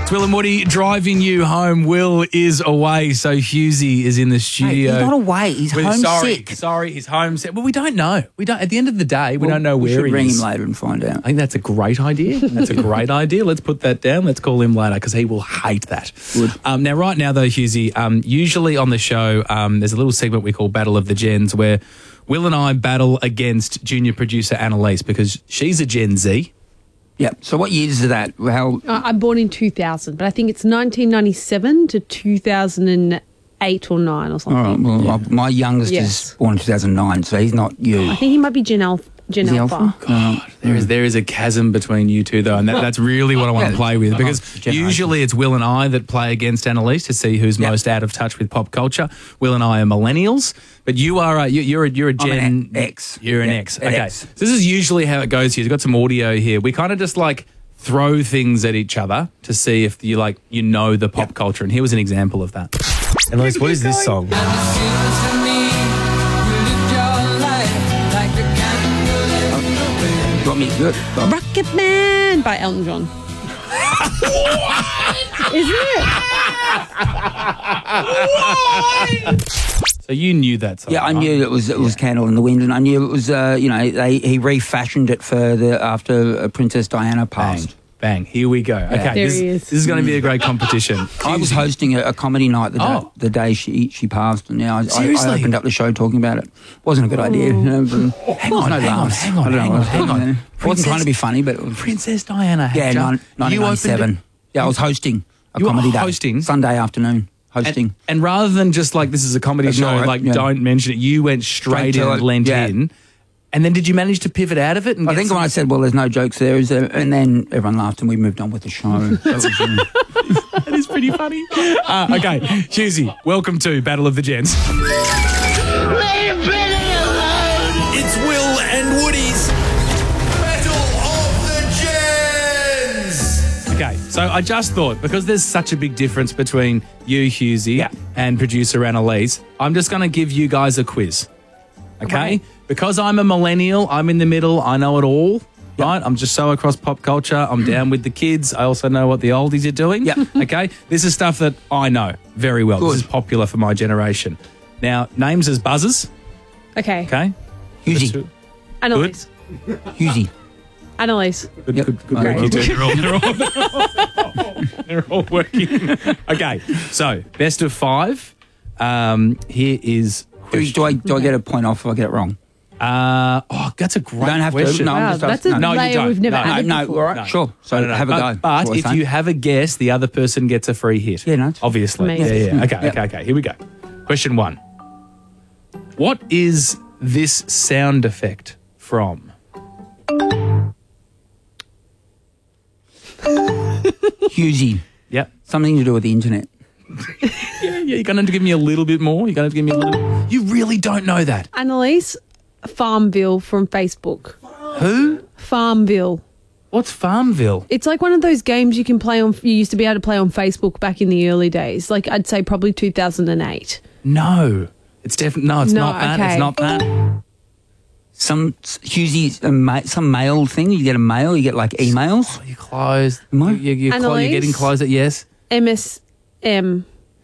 It's Will and Woody driving you home. Will is away, so Husey is in the studio. He's not away. He's homesick. Sorry, he's homesick. Well, we don't know. We don't. At the end of the day, we don't know where he is. We should ring him later and find out. I think that's a great idea. That's a great idea. Let's put that down. Let's call him later because he will hate that. Good. Now, right now, though, Husey, usually on the show, there's a little segment we call Battle of the Gens where Will and I battle against junior producer Annalise because she's a Gen Z. Yeah. So what years is that? I'm born in 2000, but I think it's 1997 to 2008 or 9 or something. All right. Well, my youngest is born in 2009, so he's not you. I think he might be Gen Alpha. God, there is a chasm between you two, though, and that's really what I want to play with because usually it's Will and I that play against Annalise to see who's most out of touch with pop culture. Will and I are millennials, but you are you're a Gen X. You're an X. Okay, X. so this is usually how it goes here. You've got some audio here. We kind of just like throw things at each other to see if you know the pop culture, and here was an example of that. Annalise, what is this song? Good. Rocket Man by Elton John. Isn't it? So you knew that song? Yeah, I knew it was Candle in the Wind, and I knew it was he refashioned it for after Princess Diana passed. Bang. Here we go. Okay, this is going to be a great competition. I was hosting a comedy night the day she passed, and I opened up the show talking about it. Wasn't a good idea. Hang on. I wasn't trying to be funny, but Princess Diana. 1997. I was hosting a comedy day. Hosting Sunday afternoon. Hosting. And rather than just like this is a comedy show, don't mention it, you went straight in and lent in. And then did you manage to pivot out of it? And I think when I said, well, there's no jokes there, and then everyone laughed and we moved on with the show. That is pretty funny. Okay, Husey, welcome to Battle of the Gens. It's Will and Woody's Battle of the Gens. Okay, so I just thought, because there's such a big difference between you, Husey, and producer Annalise, I'm just going to give you guys a quiz. Okay? Because I'm a millennial, I'm in the middle, I know it all, right? I'm just so across pop culture. I'm down with the kids. I also know what the oldies are doing. Yep. Okay? This is stuff that I know very well. Good. This is popular for my generation. Now, names as buzzers. Okay. Okay? Husey. Annalise. Husey. Annalise. Good work, you two. They're all working. Okay, so best of 5. Here is... Do I get a point off if I get it wrong? That's a great You don't have question. to. No, Wow, that's a No, you layer don't. we've never No, added No, before. all right, sure. So have a go. But if you have a guess, the other person gets a free hit. Yeah, no, it's obviously. amazing. Yeah. Okay. Here we go. Question 1. What is this sound effect from? Husey. Yep. Something to do with the internet. Yeah. You're going to give me a little bit more. You're going to give me a little. You really don't know that. Annalise, Farmville from Facebook. Who? Farmville. What's Farmville? It's like one of those games you can play on. You used to be able to play on Facebook back in the early days. Like I'd say probably 2008. No. It's definitely no. It's No, not that. okay. It's not that. Some Husey, some mail thing. You get a mail. You get like emails. Oh, you're close. Am I? You're Annalise? getting closer. Yes. MSM.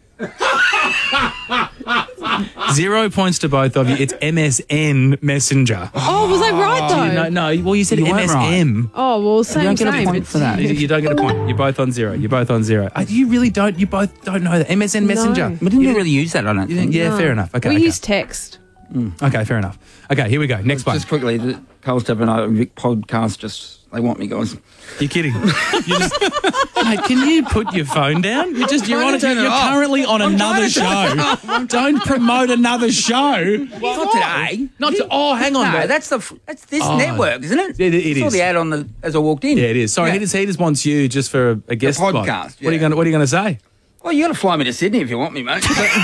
0 points to both of you. It's MSN Messenger. Oh, was I right though? No. Well, you said You weren't MSM. Oh, well, same. You don't get a same. point for that. You don't get a point. You're both on 0. You really don't. You both don't know that. MSN Messenger. No. We didn't really use that, I don't think. Yeah, No. fair enough. Okay. We okay. use text. Okay, fair enough. Okay, here we go. Next one. Just quickly, the Carl Steph and I podcast they want me, guys. You're kidding. Mate, can you put your phone down? You're currently on another show. Don't promote another show. Not today. Hang on. No, that's this network, isn't it? It I saw is. the ad as I walked in. Yeah, it is. Sorry, he just wants you just for a guest spot. podcast, What are you going to say? Well, you got to fly me to Sydney if you want me, mate.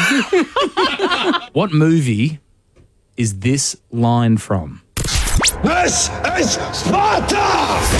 What movie is this line from? This is Sparta!